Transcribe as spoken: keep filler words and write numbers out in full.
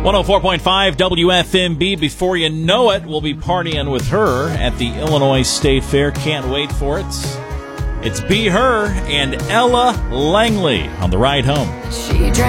one oh four point five W F M B. Before you know it, we'll be partying with her at the Illinois State Fair. Can't wait for it. It's Be Her and Ella Langley on the ride home. She drank